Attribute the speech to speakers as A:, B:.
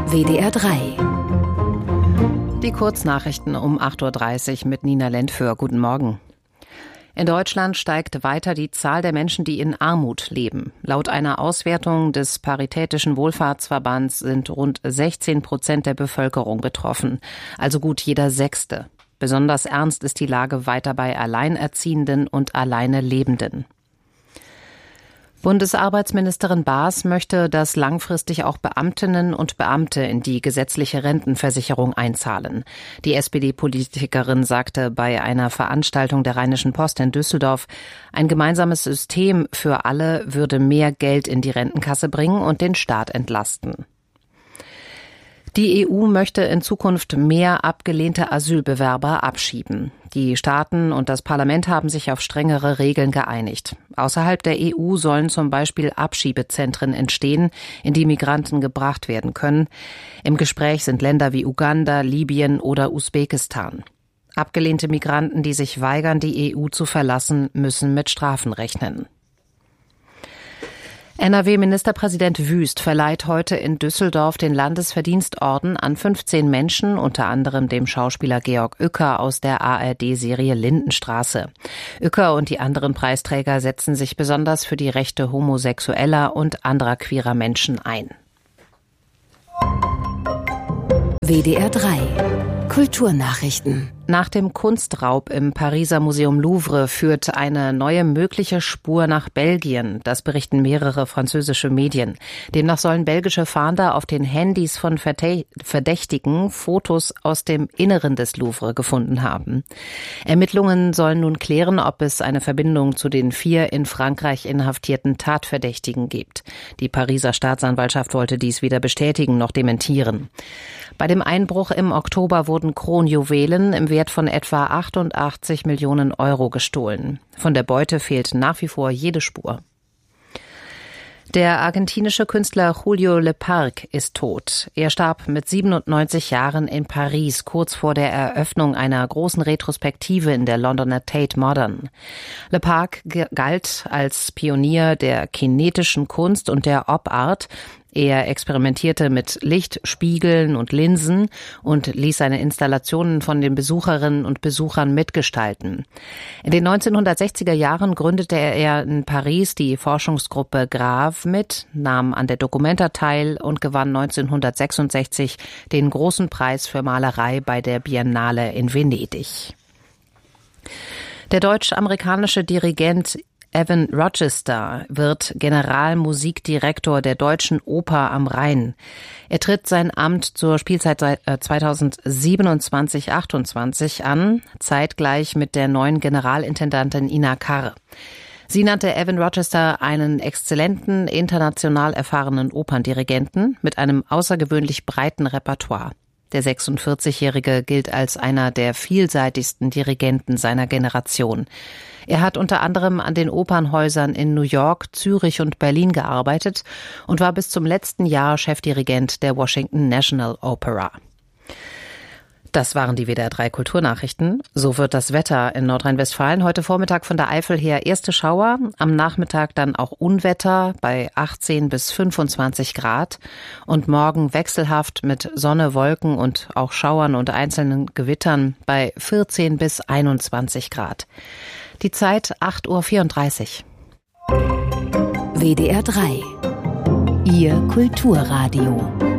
A: WDR 3.
B: Die Kurznachrichten um 8.30 Uhr mit Nina Lentföhr. Guten Morgen. In Deutschland steigt weiter die Zahl der Menschen, die in Armut leben. Laut einer Auswertung des Paritätischen Wohlfahrtsverbands sind rund 16% der Bevölkerung betroffen, also gut jeder Sechste. Besonders ernst ist die Lage weiter bei Alleinerziehenden und alleine Lebenden. Bundesarbeitsministerin Baas möchte, dass langfristig auch Beamtinnen und Beamte in die gesetzliche Rentenversicherung einzahlen. Die SPD-Politikerin sagte bei einer Veranstaltung der Rheinischen Post in Düsseldorf, ein gemeinsames System für alle würde mehr Geld in die Rentenkasse bringen und den Staat entlasten. Die EU möchte in Zukunft mehr abgelehnte Asylbewerber abschieben. Die Staaten und das Parlament haben sich auf strengere Regeln geeinigt. Außerhalb der EU sollen zum Beispiel Abschiebezentren entstehen, in die Migranten gebracht werden können. Im Gespräch sind Länder wie Uganda, Libyen oder Usbekistan. Abgelehnte Migranten, die sich weigern, die EU zu verlassen, müssen mit Strafen rechnen. NRW-Ministerpräsident Wüst verleiht heute in Düsseldorf den Landesverdienstorden an 15 Menschen, unter anderem dem Schauspieler Georg Uecker aus der ARD-Serie Lindenstraße. Uecker und die anderen Preisträger setzen sich besonders für die Rechte homosexueller und anderer queerer Menschen ein.
A: WDR 3 Kulturnachrichten.
B: Nach dem Kunstraub im Pariser Museum Louvre führt eine neue mögliche Spur nach Belgien. Das berichten mehrere französische Medien. Demnach sollen belgische Fahnder auf den Handys von Verdächtigen Fotos aus dem Inneren des Louvre gefunden haben. Ermittlungen sollen nun klären, ob es eine Verbindung zu den 4 in Frankreich inhaftierten Tatverdächtigen gibt. Die Pariser Staatsanwaltschaft wollte dies weder bestätigen noch dementieren. Bei dem Einbruch im Oktober wurden Kronjuwelen im Wert von etwa 88 Millionen Euro gestohlen. Von der Beute fehlt nach wie vor jede Spur. Der argentinische Künstler Julio Lepage ist tot. Er starb mit 97 Jahren in Paris, kurz vor der Eröffnung einer großen Retrospektive in der Londoner Tate Modern. Lepage galt als Pionier der kinetischen Kunst und der Op-Art. Er experimentierte mit Licht, Spiegeln und Linsen und ließ seine Installationen von den Besucherinnen und Besuchern mitgestalten. In den 1960er Jahren gründete er in Paris die Forschungsgruppe Grave mit, nahm an der Documenta teil und gewann 1966 den Großen Preis für Malerei bei der Biennale in Venedig. Der deutsch-amerikanische Dirigent Evan Rochester wird Generalmusikdirektor der Deutschen Oper am Rhein. Er tritt sein Amt zur Spielzeit 2027/28 an, zeitgleich mit der neuen Generalintendantin Ina Karr. Sie nannte Evan Rochester einen exzellenten, international erfahrenen Operndirigenten mit einem außergewöhnlich breiten Repertoire. Der 46-Jährige gilt als einer der vielseitigsten Dirigenten seiner Generation. Er hat unter anderem an den Opernhäusern in New York, Zürich und Berlin gearbeitet und war bis zum letzten Jahr Chefdirigent der Washington National Opera. Das waren die WDR 3 Kulturnachrichten. So wird das Wetter in Nordrhein-Westfalen heute Vormittag von der Eifel her erste Schauer, am Nachmittag dann auch Unwetter bei 18 bis 25 Grad und morgen wechselhaft mit Sonne, Wolken und auch Schauern und einzelnen Gewittern bei 14 bis 21 Grad. Die Zeit 8.34 Uhr.
A: WDR 3 Ihr Kulturradio.